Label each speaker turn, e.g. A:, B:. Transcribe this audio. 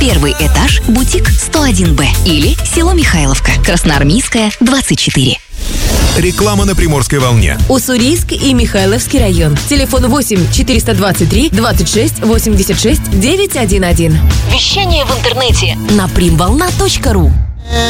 A: Первый этаж, бутик 101Б. Или село Михайловка, Красноармейская, 24.
B: Реклама на Приморской волне.
C: Уссурийск и Михайловский район. Телефон 8 423 26 86 911.
A: Вещание в интернете на primvolna.ru.